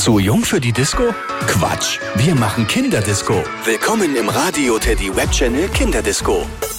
Zu jung für die Disco? Quatsch, wir machen Kinderdisco. Willkommen im Radio Teddy Web Channel Kinderdisco.